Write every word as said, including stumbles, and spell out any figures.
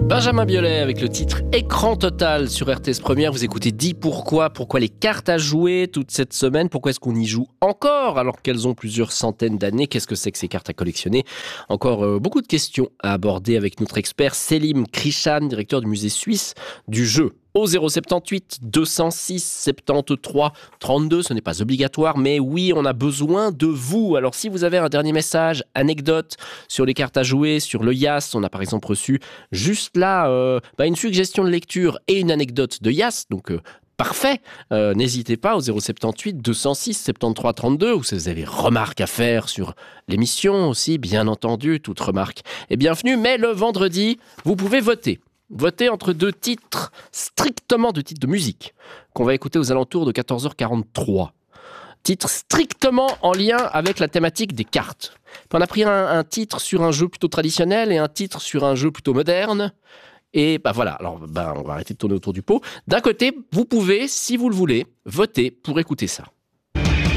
Benjamin Biolay avec le titre Écran Total sur R T S Première. Vous écoutez Dis pourquoi, pourquoi les cartes à jouer toute cette semaine, pourquoi est-ce qu'on y joue encore alors qu'elles ont plusieurs centaines d'années, qu'est-ce que c'est que ces cartes à collectionner. Encore euh, beaucoup de questions à aborder avec notre expert Selim Krishan, directeur du musée suisse du jeu. Au zéro sept huit deux zéro six soixante-treize trente-deux, ce n'est pas obligatoire, mais oui, on a besoin de vous. Alors si vous avez un dernier message, anecdote sur les cartes à jouer, sur le Yas, on a par exemple reçu juste là euh, bah une suggestion de lecture et une anecdote de Yas, donc euh, parfait, euh, n'hésitez pas au zéro sept huit deux zéro six soixante-treize trente-deux, ou si vous avez des remarques à faire sur l'émission aussi, bien entendu, toute remarque est bienvenue, mais le vendredi, vous pouvez voter. Voter entre deux titres, strictement deux titres de musique, qu'on va écouter aux alentours de quatorze heures quarante-trois. Titres strictement en lien avec la thématique des cartes. Puis on a pris un, un titre sur un jeu plutôt traditionnel et un titre sur un jeu plutôt moderne. Et bah voilà, alors bah on va arrêter de tourner autour du pot. D'un côté, vous pouvez, si vous le voulez, voter pour écouter ça.